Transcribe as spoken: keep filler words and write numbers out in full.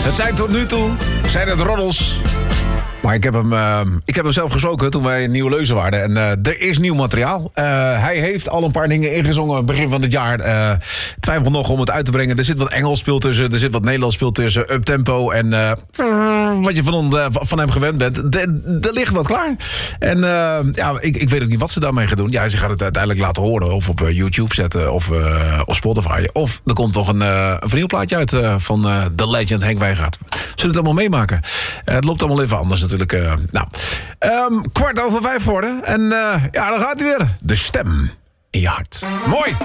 Het zijn tot nu toe, zijn het roddels. Maar ik heb hem, uh, ik heb hem zelf gesproken toen wij in Nieuwe Leuzen waren. En uh, er is nieuw materiaal. Uh, hij heeft al een paar dingen ingezongen begin van dit jaar. Uh, twijfel nog om het uit te brengen. Er zit wat Engels speel tussen, er zit wat Nederlands speel tussen. Uptempo en uh, wat je van, uh, van hem gewend bent. Er ligt wat klaar. En uh, ja, ik, ik weet ook niet wat ze daarmee gaan doen. Ja, ze gaan het uiteindelijk laten horen. Of op uh, YouTube zetten of uh, op Spotify. Of er komt toch een, uh, een vernieuwplaatje uit uh, van uh, The Legend Henk Wijngaard. Zullen het allemaal meemaken? Uh, het loopt allemaal even anders natuurlijk. Uh, nou, um, kwart over vijf worden. En uh, ja, dan gaat hij weer. De stem in je hart. Mooi!